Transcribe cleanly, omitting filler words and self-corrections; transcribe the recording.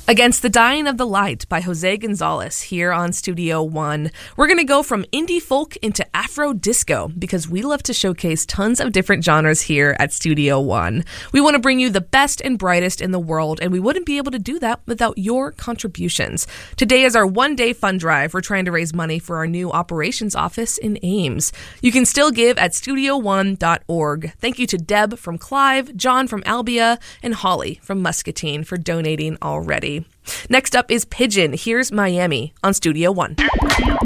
Against the Dying of the Light by Jose Gonzalez here on Studio One. We're going to go from indie folk into Afro disco because we love to showcase tons of different genres here at Studio One. We want to bring you the best and brightest in the world, and we wouldn't be able to do that without your contributions. Today is our one-day fund drive. We're trying to raise money for our new operations office in Ames. You can still give at studio1.org. Thank you to Deb from Clive, John from Albia, and Holly from Muscatine for donating already. Next up is Pigeon. Here's Miami on Studio One.